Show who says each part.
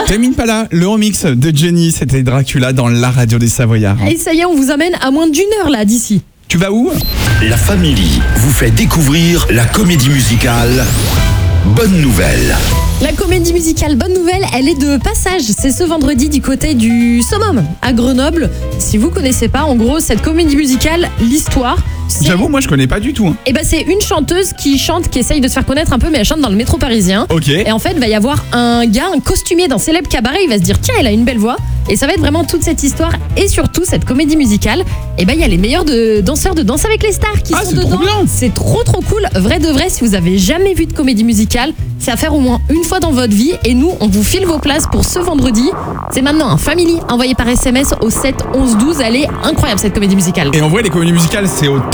Speaker 1: Rémi Pala, le remix de Jenny, c'était Dracula dans la radio des Savoyards.
Speaker 2: Et ça y est, on vous amène à moins d'une heure là d'ici.
Speaker 1: Tu vas où?
Speaker 3: La Family vous fait découvrir la comédie musicale Bonne Nouvelle.
Speaker 2: La comédie musicale Bonne Nouvelle, elle est de passage. C'est ce vendredi du côté du Summum à Grenoble. Si vous connaissez pas, en gros, cette comédie musicale, l'histoire,
Speaker 1: J'avoue, moi je connais pas du tout.
Speaker 2: Et ben c'est une chanteuse qui chante, qui essaye de se faire connaître un peu, mais elle chante dans le métro parisien.
Speaker 1: Ok.
Speaker 2: Et en fait, il va y avoir un gars, un costumier d'un célèbre cabaret, il va se dire tiens, elle a une belle voix. Et ça va être vraiment toute cette histoire et surtout cette comédie musicale. Et ben il y a les meilleurs danseurs de Danse avec les stars qui sont
Speaker 1: c'est
Speaker 2: dedans.
Speaker 1: trop bien.
Speaker 2: C'est trop cool. Vrai de vrai, si vous avez jamais vu de comédie musicale, c'est à faire au moins une fois dans votre vie. Et nous, on vous file vos places pour ce vendredi. C'est maintenant un Family envoyé par SMS au 7 11 12. Elle est incroyable cette comédie musicale.
Speaker 1: Et en vrai, les comédies musicales, c'est au